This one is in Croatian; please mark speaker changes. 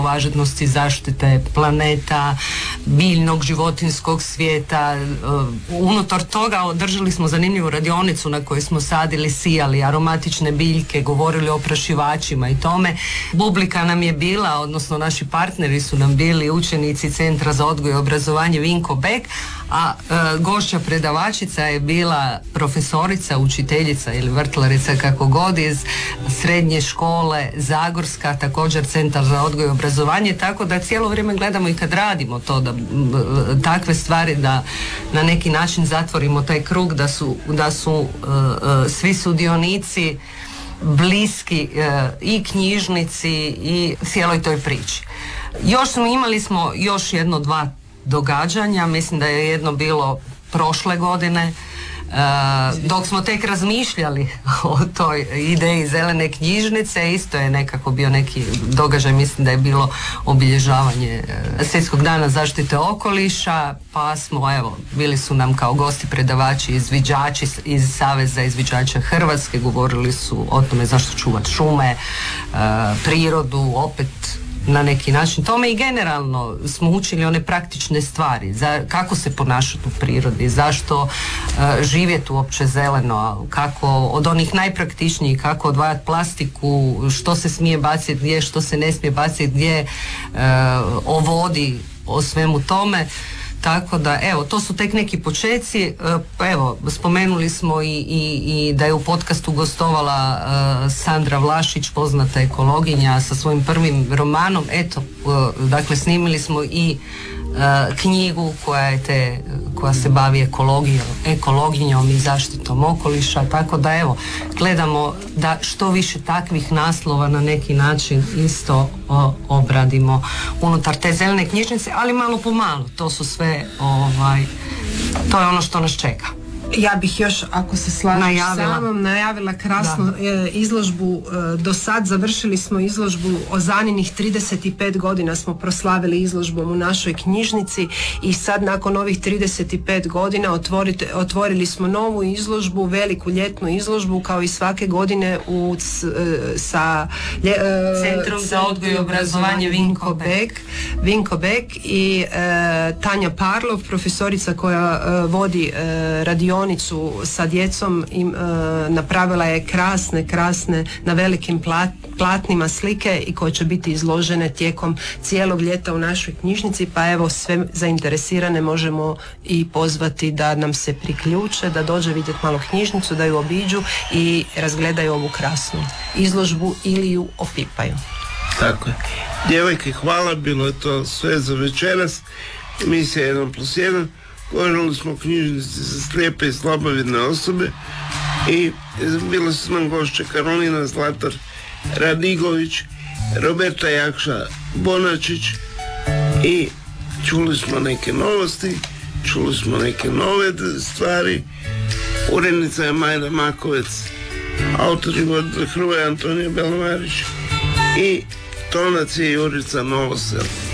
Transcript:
Speaker 1: važnosti zaštite planeta, biljnog, životinjskog svijeta. Unutar toga održali smo zanimljivu radionicu na kojoj smo sadili, sijali aromatične biljke, govorili o oprašivačima i tome. Publika nam je bila, odnosno naši partneri su nam bili učenici Centra za odgoj i obrazovanje Vinko Bek, a gošća predavačica je bila profesorica, učiteljica ili vrtlarica kako god iz srednje škole Zagorska, također Centar za odgoj i obrazovanje, tako da cijelo vrijeme gledamo i kad radimo to, da takve stvari da na neki način zatvorimo taj krug, da su svi sudionici bliski i knjižnici i cijeloj toj priči. Imali smo još 1-2 događanja, mislim da je jedno bilo prošle godine, dok smo tek razmišljali o toj ideji zelene knjižnice. Isto je nekako bio neki događaj, mislim da je bilo obilježavanje Svjetskog dana zaštite okoliša, pa smo, evo, bili su nam kao gosti predavači, izviđači iz Saveza izviđača Hrvatske, govorili su o tome zašto čuvati šume, prirodu, opet na neki način tome, i generalno smo učili one praktične stvari, kako se ponašati u prirodi, zašto živjeti uopće zeleno, kako od onih najpraktičnijih, kako odvajati plastiku, što se smije baciti gdje, što se ne smije baciti gdje, o vodi, o svemu tome. Tako da, evo, to su tek neki počeci. Evo, spomenuli smo i da je u podcastu gostovala Sandra Vlašić, poznata ekologinja, sa svojim prvim romanom. Eto, dakle, snimili smo i knjigu koja se bavi ekologinjom i zaštitom okoliša, tako da, evo, gledamo da što više takvih naslova na neki način isto obradimo unutar te zelene knjižnice, ali malo po malo, to su sve, to je ono što nas čeka.
Speaker 2: Ja bih još, ako se slažeš sa mnom, najavila krasnu izložbu. Do sad završili smo izložbu o Zaninih 35 godina smo proslavili izložbom u našoj knjižnici, i sad nakon ovih 35 godina otvorili smo novu izložbu, veliku ljetnu izložbu, kao i svake godine sa
Speaker 1: Centrom za odgoj i obrazovanje
Speaker 2: Vinko Bek i Tanja Parlov, profesorica koja vodi radionicu sa djecom, napravila je krasne na velikim platnima slike i koje će biti izložene tijekom cijelog ljeta u našoj knjižnici, pa evo, sve zainteresirane možemo i pozvati da nam se priključe, da dođe vidjeti malo knjižnicu, da ju obiđu i razgledaju ovu krasnu izložbu ili ju opipaju.
Speaker 3: Tako je. Djevojke, hvala, bilo je to sve za večeras. Emisija 1+1. Govorili smo o knjižnici za slijepe i slabovidne osobe i bili su nam gošće Karolina Zlatar Radigović, Roberta Jakša Bonačić, i čuli smo neke novosti, čuli smo neke nove stvari. Urednica je Majda Makovec, autor je Hrvoje Antonija Belomarić i tonac je Jurica Novosel.